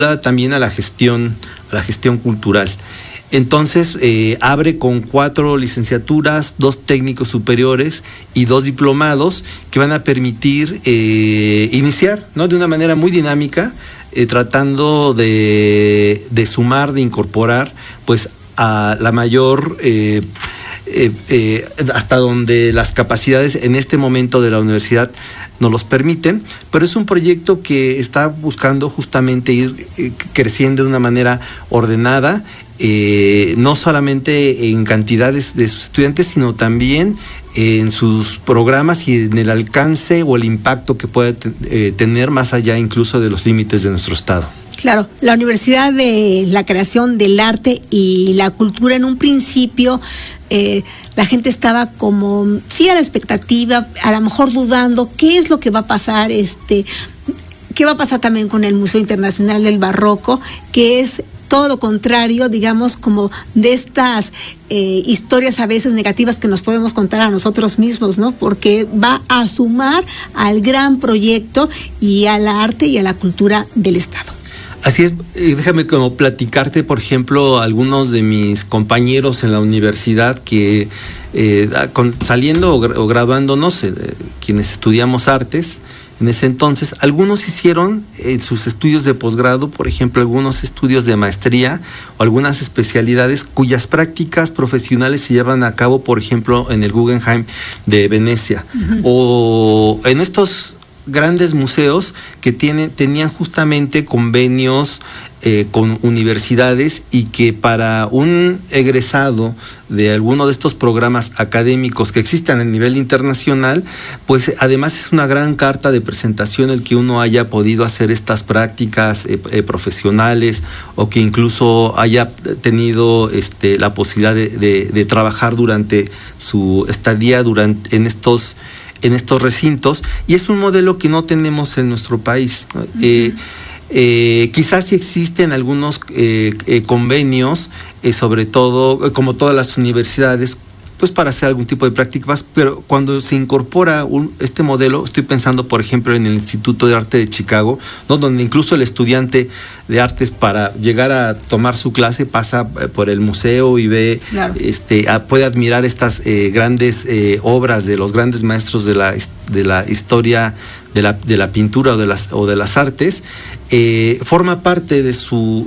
también a la gestión cultural. Entonces, abre con 4 licenciaturas, 2 técnicos superiores y 2 diplomados que van a permitir iniciar, ¿no?, de una manera muy dinámica, tratando de sumar, de incorporar, pues, a la mayor, hasta donde las capacidades en este momento de la universidad nos los permiten, pero es un proyecto que está buscando justamente ir creciendo de una manera ordenada, no solamente en cantidades de sus estudiantes, sino también en sus programas y en el alcance o el impacto que puede tener más allá incluso de los límites de nuestro estado. Claro, la Universidad de la Creación del Arte y la Cultura, en un principio la gente estaba como, sí, a la expectativa, a lo mejor dudando qué es lo que va a pasar, qué va a pasar también con el Museo Internacional del Barroco, que es todo lo contrario, digamos, como de estas historias a veces negativas que nos podemos contar a nosotros mismos, ¿no? Porque va a sumar al gran proyecto y al arte y a la cultura del Estado. Así es, déjame como platicarte, por ejemplo, algunos de mis compañeros en la universidad que saliendo o graduándonos, quienes estudiamos artes, en ese entonces, algunos hicieron sus estudios de posgrado, por ejemplo, algunos estudios de maestría o algunas especialidades cuyas prácticas profesionales se llevan a cabo, por ejemplo, en el Guggenheim de Venecia, o en estos grandes museos que tenían justamente convenios con universidades, y que para un egresado de alguno de estos programas académicos que existen a nivel internacional, pues además es una gran carta de presentación el que uno haya podido hacer estas prácticas profesionales, o que incluso haya tenido la posibilidad de trabajar durante su estadía en estos recintos, y es un modelo que no tenemos en nuestro país, ¿no? Quizás sí existen algunos convenios, sobre todo, como todas las universidades, pues para hacer algún tipo de prácticas, pero cuando se incorpora este modelo, estoy pensando, por ejemplo, en el Instituto de Arte de Chicago, ¿no?, donde incluso el estudiante de artes, para llegar a tomar su clase, pasa por el museo y ve, claro, puede admirar estas grandes obras de los grandes maestros de la historia de la pintura o de las artes. Forma parte de su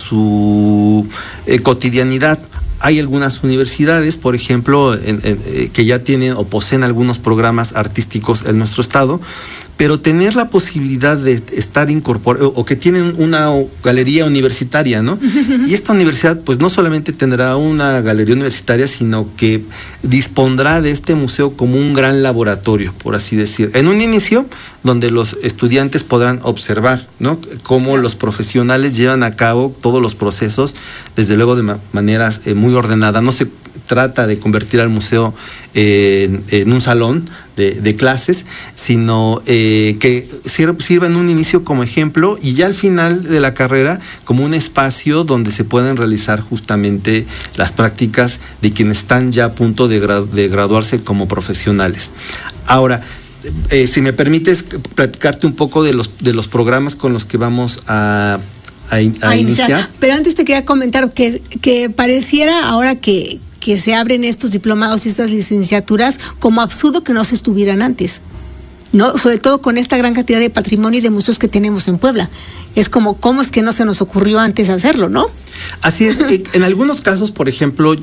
cotidianidad. Hay algunas universidades, por ejemplo, que ya tienen o poseen algunos programas artísticos en nuestro estado, pero tener la posibilidad de estar incorporado, o que tienen una galería universitaria, ¿no? Y esta universidad, pues no solamente tendrá una galería universitaria, sino que dispondrá de este museo como un gran laboratorio, por así decir. En un inicio, donde los estudiantes podrán observar, ¿no?, cómo los profesionales llevan a cabo todos los procesos, desde luego de maneras muy ordenadas. No se trata de convertir al museo en un salón de clases, sino que sirva en un inicio como ejemplo, y ya al final de la carrera como un espacio donde se pueden realizar justamente las prácticas de quienes están ya a punto de graduarse como profesionales. Ahora, si me permites platicarte un poco de los programas con los que vamos a iniciar. Pero antes te quería comentar que pareciera ahora que se abren estos diplomados y estas licenciaturas como absurdo que no se estuvieran antes, ¿no? Sobre todo con esta gran cantidad de patrimonio y de museos que tenemos en Puebla. Es como, ¿cómo es que no se nos ocurrió antes hacerlo, no? Así es. En algunos casos, por ejemplo,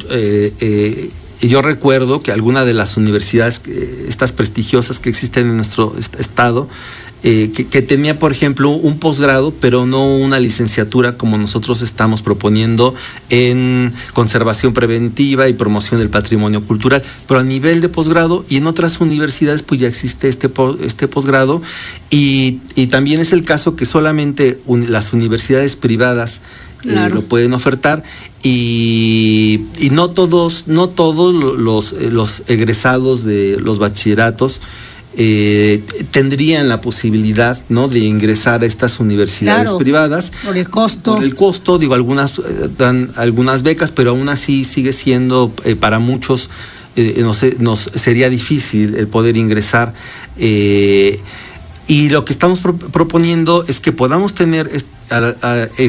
yo recuerdo que alguna de las universidades, estas prestigiosas que existen en nuestro estado, que tenía, por ejemplo, un posgrado, pero no una licenciatura como nosotros estamos proponiendo en conservación preventiva y promoción del patrimonio cultural, pero a nivel de posgrado, y en otras universidades pues ya existe este posgrado, y también es el caso que solamente las universidades privadas claro, lo pueden ofertar, y no todos los egresados de los bachilleratos tendrían la posibilidad, ¿no?, de ingresar a estas universidades claro, privadas por el costo, digo, algunas dan algunas becas, pero aún así sigue siendo para muchos nos sería difícil el poder ingresar, y lo que estamos proponiendo es que podamos tener